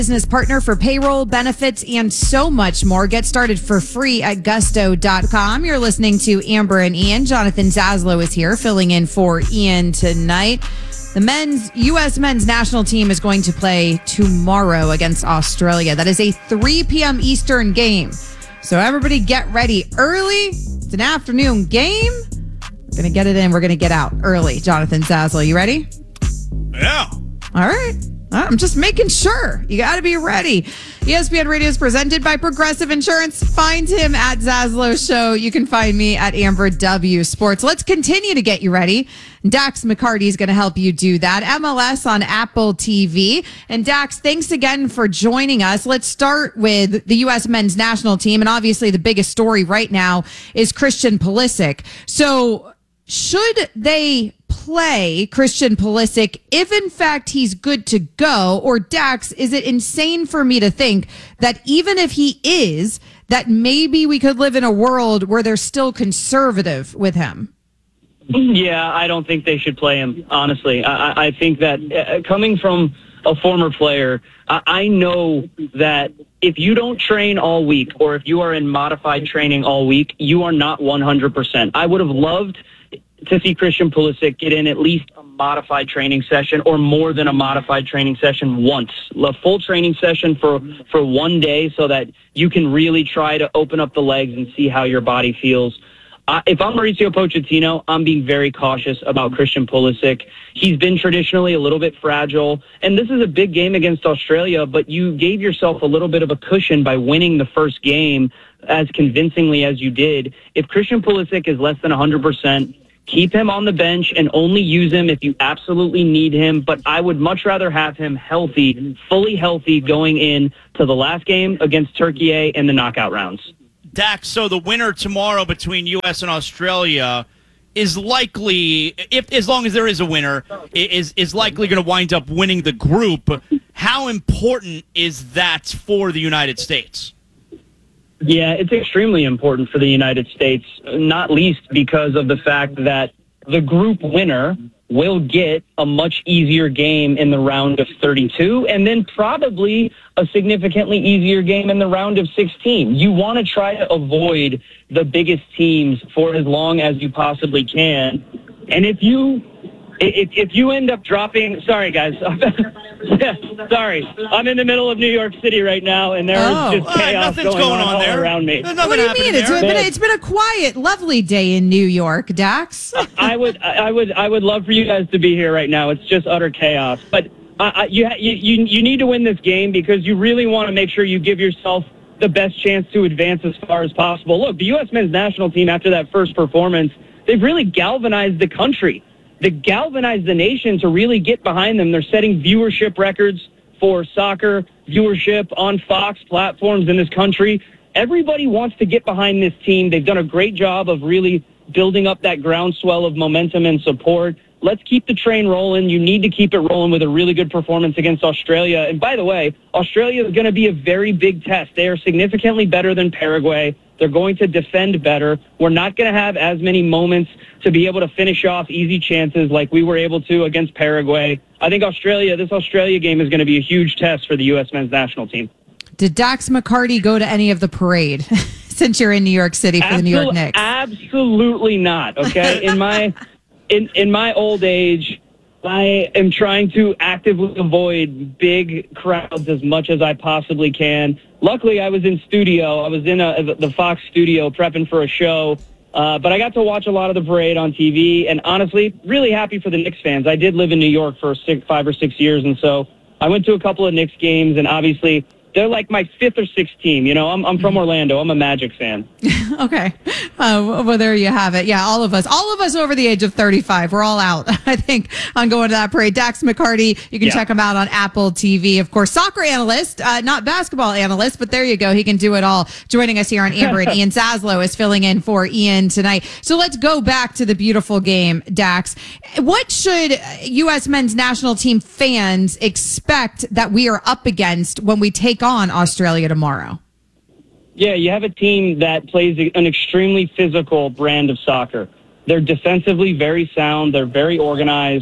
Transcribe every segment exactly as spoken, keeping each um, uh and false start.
Business partner for payroll, benefits, and so much more. Get started for free at gusto dot com. You're listening to Amber and Ian. Jonathan Zaslow is here filling in for Ian tonight. The men's U S men's national team is going to play tomorrow against Australia. That is a three p.m. Eastern game. So everybody get ready early. It's an afternoon game. We're going to get it in. We're going to get out early. Jonathan Zaslow, you ready? Yeah. All right. I'm just making sure. You got to be ready. E S P N Radio is presented by Progressive Insurance. Find him at Zaslow Show. You can find me at Amber W Sports. Let's continue to get you ready. Dax McCarty is going to help you do that. M L S on Apple T V. And Dax, thanks again for joining us. Let's start with the U S men's national team. And obviously the biggest story right now is Christian Pulisic. So should they play Christian Pulisic if in fact he's good to go? Or Dax, is it insane for me to think that even if he is, that maybe we could live in a world where they're still conservative with him? Yeah, I don't think they should play him, honestly. I, I think that uh, coming from a former player, I, I know that if you don't train all week or if you are in modified training all week, you are not one hundred percent. I would have loved to see Christian Pulisic get in at least a modified training session or more than a modified training session once. A full training session for, for one day so that you can really try to open up the legs and see how your body feels. Uh, if I'm Mauricio Pochettino, I'm being very cautious about Christian Pulisic. He's been traditionally a little bit fragile, and this is a big game against Australia, but you gave yourself a little bit of a cushion by winning the first game as convincingly as you did. If Christian Pulisic is less than one hundred percent, keep him on the bench and only use him if you absolutely need him. But I would much rather have him healthy, fully healthy, going in to the last game against Turkey and the knockout rounds. Dax, so the winner tomorrow between U S and Australia is likely, if as long as there is a winner, is is likely going to wind up winning the group. How important is that for the United States? Yeah, it's extremely important for the United States, not least because of the fact that the group winner will get a much easier game in the round of thirty-two and then probably a significantly easier game in the round of sixteen. You want to try to avoid the biggest teams for as long as you possibly can. And if you if, if you end up dropping, sorry guys, sorry, I'm in the middle of New York City right now, and there Oh. is just chaos Nothing's going, going on, on there. all around me. There's What nothing do you happening mean? It's there. been, it's been a quiet, lovely day in New York, Dax. I would, I would, I would love for you guys to be here right now. It's just utter chaos. But I, I, you, you, you need to win this game because you really want to make sure you give yourself the best chance to advance as far as possible. Look, the U S men's national team, after that first performance, they've really galvanized the country. They galvanized the nation to really get behind them. They're setting viewership records for soccer viewership on Fox platforms in this country. Everybody wants to get behind this team. They've done a great job of really building up that groundswell of momentum and support. Let's keep the train rolling. You need to keep it rolling with a really good performance against Australia. And by the way, Australia is going to be a very big test. They are significantly better than Paraguay. They're going to defend better. We're not going to have as many moments to be able to finish off easy chances like we were able to against Paraguay. I think Australia, this Australia game is going to be a huge test for the U S men's national team. Did Dax McCarty go to any of the parade since you're in New York City for Absol- the New York Knicks? Absolutely not, okay? In my in, in my old age, I am trying to actively avoid big crowds as much as I possibly can. Luckily, I was in studio. I was in a, the Fox studio prepping for a show, uh, but I got to watch a lot of the parade on T V, and honestly, really happy for the Knicks fans. I did live in New York for six, five or six years, and so I went to a couple of Knicks games, and obviously they're like my fifth or sixth team. You know, I'm, I'm from Orlando. I'm a Magic fan. Okay. Uh, well, there you have it. Yeah, all of us, all of us over the age of thirty-five, we're all out, I think, on going to that parade. Dax McCarty, you can Yeah. check him out on Apple T V. Of course, soccer analyst, uh, not basketball analyst, but there you go. He can do it all. Joining us here on Amber, and Ian Zaslow is filling in for Ian tonight. So let's go back to the beautiful game, Dax. What should U S men's national team fans expect that we are up against when we take on Australia tomorrow? Yeah, you have a team that plays an extremely physical brand of soccer. They're defensively very sound. They're very organized.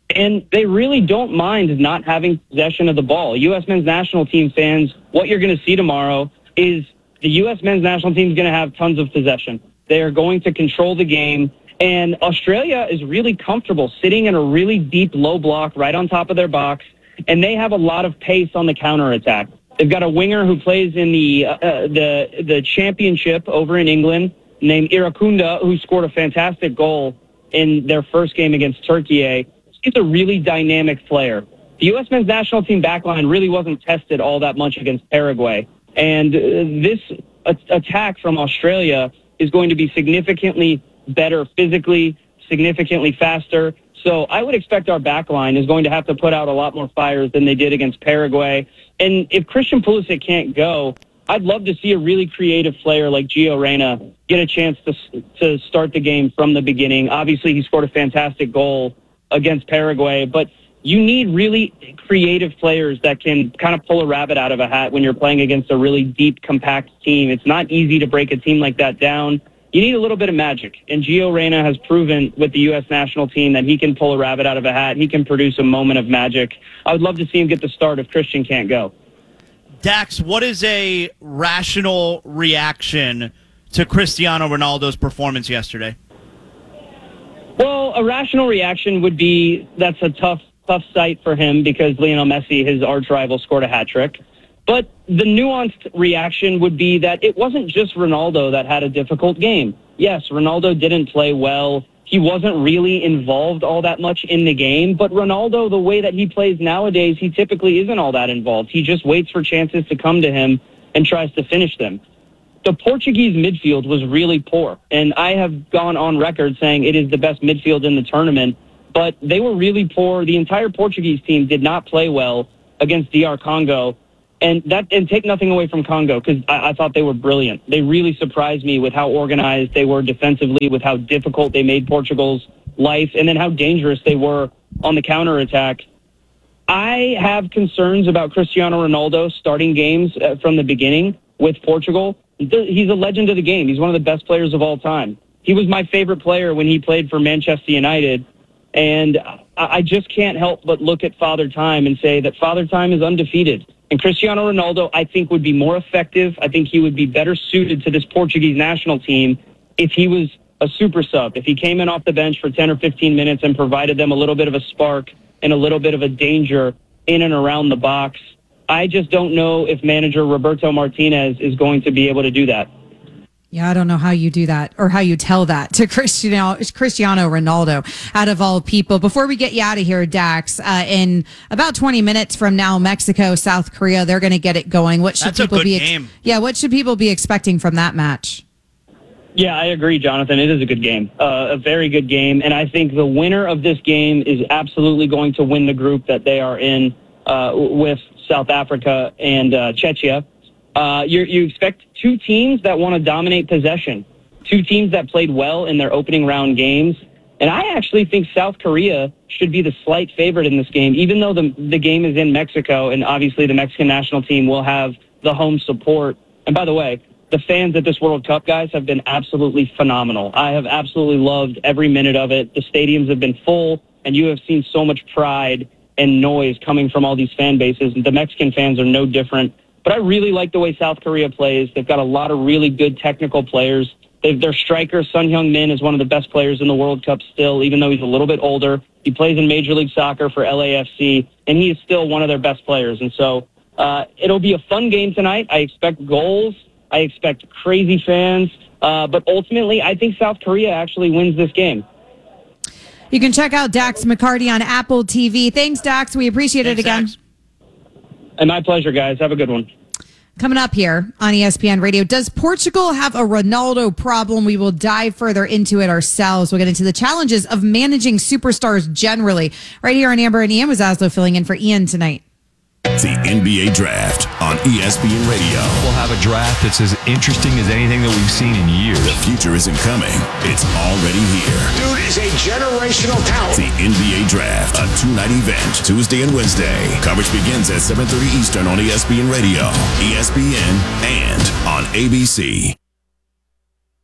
And they really don't mind not having possession of the ball. U S men's national team fans, what you're going to see tomorrow is the U S men's national team is going to have tons of possession. They are going to control the game. And Australia is really comfortable sitting in a really deep low block right on top of their box. And they have a lot of pace on the counterattack. They've got a winger who plays in the uh, the the championship over in England named Irakunda, who scored a fantastic goal in their first game against Turkey. He's a really dynamic player. The U S men's national team backline really wasn't tested all that much against Paraguay. And uh, this a- attack from Australia is going to be significantly better physically, significantly faster. So I would expect our backline is going to have to put out a lot more fires than they did against Paraguay. And if Christian Pulisic can't go, I'd love to see a really creative player like Gio Reyna get a chance to to start the game from the beginning. Obviously, he scored a fantastic goal against Paraguay, but you need really creative players that can kind of pull a rabbit out of a hat when you're playing against a really deep, compact team. It's not easy to break a team like that down. You need a little bit of magic, and Gio Reyna has proven with the U S national team that he can pull a rabbit out of a hat. He can produce a moment of magic. I would love to see him get the start if Christian can't go. Dax, what is a rational reaction to Cristiano Ronaldo's performance yesterday? Well, a rational reaction would be that's a tough, tough sight for him because Lionel Messi, his arch rival, scored a hat trick. But the nuanced reaction would be that it wasn't just Ronaldo that had a difficult game. Yes, Ronaldo didn't play well. He wasn't really involved all that much in the game. But Ronaldo, the way that he plays nowadays, he typically isn't all that involved. He just waits for chances to come to him and tries to finish them. The Portuguese midfield was really poor. And I have gone on record saying it is the best midfield in the tournament. But they were really poor. The entire Portuguese team did not play well against D R Congo. And that, and take nothing away from Congo, because I, I thought they were brilliant. They really surprised me with how organized they were defensively, with how difficult they made Portugal's life, and then how dangerous they were on the counterattack. I have concerns about Cristiano Ronaldo starting games uh, from the beginning with Portugal. He's a legend of the game. He's one of the best players of all time. He was my favorite player when he played for Manchester United. And I just can't help but look at Father Time and say that Father Time is undefeated. And Cristiano Ronaldo, I think, would be more effective. I think he would be better suited to this Portuguese national team if he was a super sub, if he came in off the bench for ten or fifteen minutes and provided them a little bit of a spark and a little bit of a danger in and around the box. I just don't know if manager Roberto Martinez is going to be able to do that. Yeah, I don't know how you do that or how you tell that to Cristiano, Cristiano Ronaldo, out of all people. Before we get you out of here, Dax, uh, in about twenty minutes from now, Mexico, South Korea, they're going to get it going. What should That's a people good be? Ex- game. Yeah, what should people be expecting from that match? Yeah, I agree, Jonathan. It is a good game, uh, a very good game. And I think the winner of this game is absolutely going to win the group that they are in uh, with South Africa and uh, Czechia. Uh, you you expect two teams that want to dominate possession, two teams that played well in their opening round games. And I actually think South Korea should be the slight favorite in this game, even though the the game is in Mexico, and obviously the Mexican national team will have the home support. And by the way, the fans at this World Cup, guys, have been absolutely phenomenal. I have absolutely loved every minute of it. The stadiums have been full, and you have seen so much pride and noise coming from all these fan bases. The Mexican fans are no different. But I really like the way South Korea plays. They've got a lot of really good technical players. They've, their striker, Son Heung-min, is one of the best players in the World Cup still, even though he's a little bit older. He plays in Major League Soccer for L A F C, and he is still one of their best players. And so uh, it'll be a fun game tonight. I expect goals. I expect crazy fans. Uh, but ultimately, I think South Korea actually wins this game. You can check out Dax McCarty on Apple T V. Thanks, Dax. We appreciate Thanks, it again. Dax. And my pleasure, guys. Have a good one. Coming up here on E S P N Radio, does Portugal have a Ronaldo problem? We will dive further into it ourselves. We'll get into the challenges of managing superstars generally. Right here on Amber and Ian, was Zaslow filling in for Ian tonight. The N B A Draft on E S P N Radio. We'll have a draft that's as interesting as anything that we've seen in years. The future isn't coming. It's already here. Dude is a generational talent. The N B A Draft, a two-night event, Tuesday and Wednesday. Coverage begins at seven thirty Eastern on E S P N Radio, E S P N, and on A B C.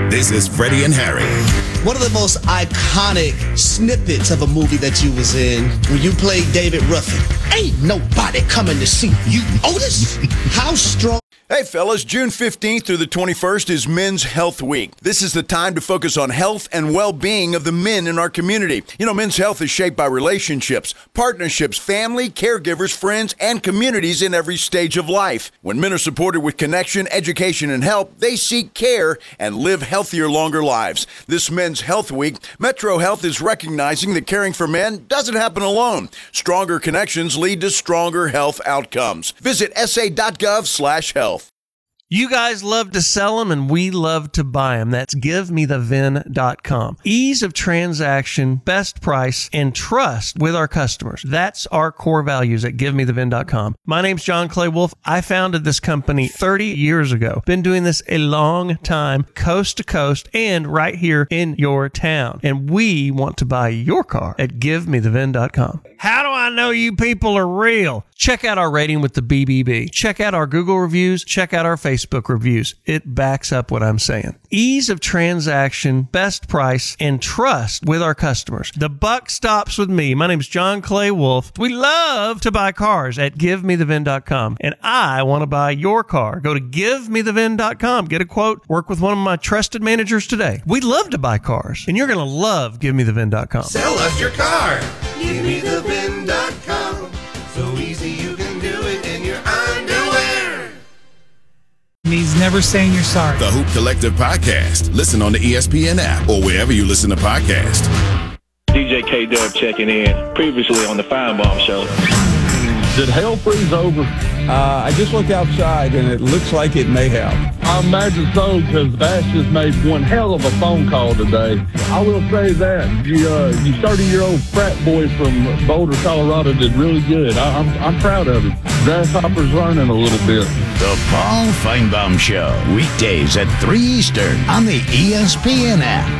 This is Freddie and Harry. One of the most iconic snippets of a movie that you was in when you played David Ruffin. Ain't nobody coming to see you, Otis. How strong. Hey fellas, June fifteenth through the twenty-first is Men's Health Week. This is the time to focus on health and well-being of the men in our community. You know, men's health is shaped by relationships, partnerships, family, caregivers, friends, and communities in every stage of life. When men are supported with connection, education, and help, they seek care and live healthier, longer lives. This Men's Health Week, Metro Health is recognizing that caring for men doesn't happen alone. Stronger connections lead to stronger health outcomes. Visit s a dot gov slash health. You guys love to sell them, and we love to buy them. That's give me the V I N dot com. Ease of transaction, best price, and trust with our customers. That's our core values at give me the V I N dot com. My name's John Clay Wolf. I founded this company thirty years ago. Been doing this a long time, coast to coast, and right here in your town. And we want to buy your car at give me the V I N dot com. How do I know you people are real? Check out our rating with the B B B. Check out our Google reviews. Check out our Facebook reviews. It backs up what I'm saying. Ease of transaction, best price, and trust with our customers. The buck stops with me. My name's John Clay Wolf. We love to buy cars at give me the V I N dot com. And I want to buy your car. Go to give me the V I N dot com. Get a quote. Work with one of my trusted managers today. We love to buy cars. And you're going to love give me the V I N dot com. Sell us your car. give me the V I N dot com. So easy you can do it in your underwear. Means never saying you're sorry. The Hoop Collective Podcast. Listen on the E S P N app or wherever you listen to podcasts. D J K-Dub checking in. Previously on the Feinbaum Show. Did hell freeze over? Uh, I just looked outside, and it looks like it may have. I imagine so, because Bash just made one hell of a phone call today. I will say that. You, uh, you thirty-year-old frat boy from Boulder, Colorado did really good. I, I'm, I'm proud of him. Grasshopper's learning a little bit. The Paul Feinbaum Show, weekdays at three Eastern on the E S P N app.